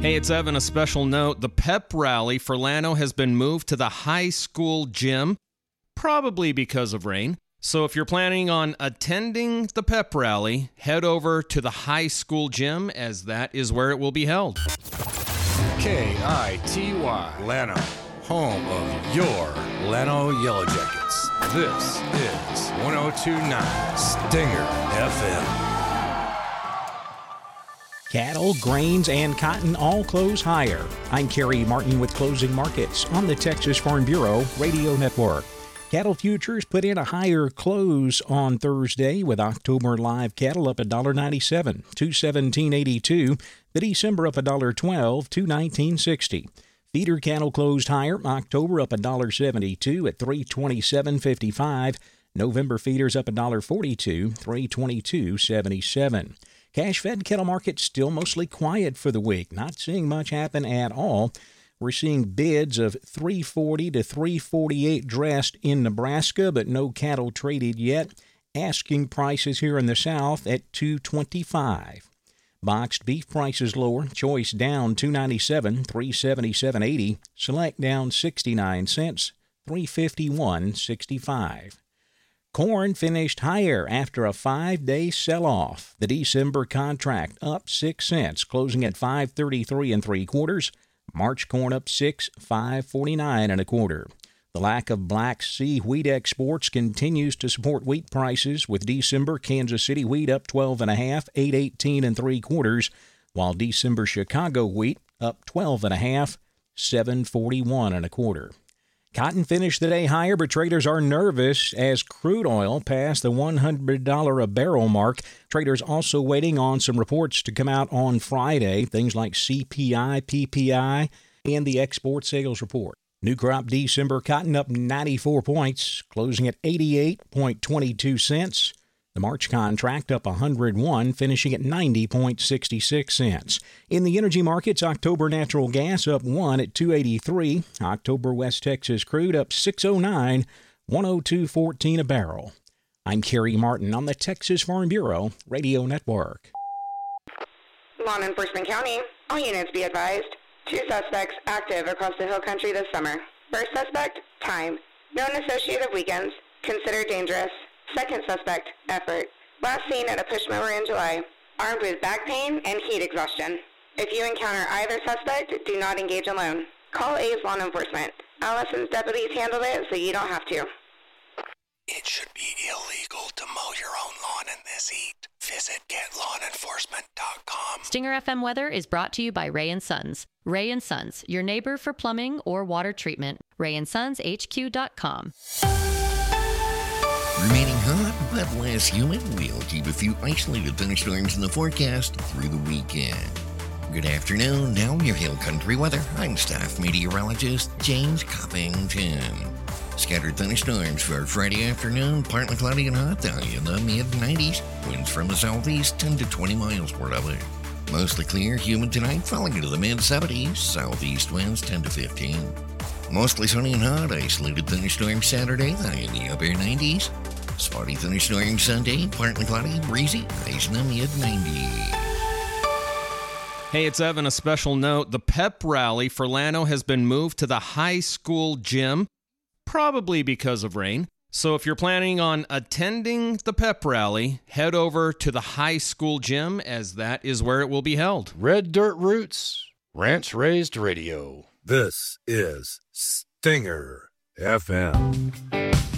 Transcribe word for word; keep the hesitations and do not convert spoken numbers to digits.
Hey, it's Evan. A special note. The pep rally for Llano has been moved to the high school gym, probably because of rain. So if you're planning on attending the pep rally, head over to the high school gym, as that is where it will be held. K I T Y, Llano, home of your Llano Yellow Jackets. This is one oh two point nine Stinger F M. Cattle, grains, and cotton all close higher. I'm Kerry Martin with Closing Markets on the Texas Farm Bureau Radio Network. Cattle futures put in a higher close on Thursday, with October live cattle up one dollar ninety-seven, two seventeen eighty-two. The December up one dollar twelve, two nineteen sixty. Feeder cattle closed higher. October up one dollar seventy-two at three twenty-seven fifty-five. November feeders up one dollar forty-two, three twenty-two seventy-seven. Cash-fed cattle market still mostly quiet for the week. Not seeing much happen at all. We're seeing bids of three forty to three forty-eight dressed in Nebraska, but no cattle traded yet. Asking prices here in the South at two twenty-five. Boxed beef prices lower. Choice down two ninety-seven, three seventy-seven eighty. Select down sixty-nine cents, three fifty-one sixty-five. Corn finished higher after a five-day sell-off. The December contract up six cents, closing at five thirty-three and three quarters. March corn up six, five forty-nine and a quarter. The lack of Black Sea wheat exports continues to support wheat prices, with December Kansas City wheat up twelve and a half, eight eighteen and three quarters, while December Chicago wheat up twelve and a half, seven forty-one and a quarter. Cotton finished the day higher, but traders are nervous as crude oil passed the one hundred dollars a barrel mark. Traders also waiting on some reports to come out on Friday, things like C P I, P P I, and the export sales report. New crop December cotton up ninety-four points, closing at eighty-eight two two cents. The March contract up one hundred one, finishing at ninety sixty-six cents. In the energy markets, October natural gas up one at two eighty-three. October West Texas crude up six oh nine, one oh two fourteen a barrel. I'm Kerry Martin on the Texas Farm Bureau Radio Network. Law Enforcement County, all units be advised. Two suspects active across the hill country this summer. First suspect, time. Known associate of weekends. Considered dangerous. Second suspect, effort. Last seen at a push mower in July. Armed with back pain and heat exhaustion. If you encounter either suspect, do not engage alone. Call A's Law Enforcement. Allison's deputies handled it, so you don't have to. It should be illegal to mow your own lawn in this heat. Visit get law enforcement dot com. Stinger F M weather is brought to you by Ray and Sons. Ray and Sons, your neighbor for plumbing or water treatment. ray and sons h q dot com. Remaining hot but less humid, we'll keep a few isolated thunderstorms in the forecast through the weekend. Good afternoon. Now your Hill Country weather. I'm staff meteorologist James Coppington. Scattered thunderstorms for Friday afternoon, partly cloudy and hot, down in the mid nineties. Winds from the southeast, ten to twenty miles per hour. Mostly clear, humid tonight, falling into the mid seventies. Southeast winds ten to fifteen. Mostly sunny and hot, isolated thunderstorms Saturday, high in the upper nineties. Spotty thunderstorm Sunday, partly cloudy, breezy, highs in the mid nineties. Hey, it's Evan. A special note. The pep rally for Llano has been moved to the high school gym, probably because of rain. So if you're planning on attending the pep rally, head over to the high school gym, as that is where it will be held. Red Dirt Roots, Ranch Raised Radio. This is Stinger F M.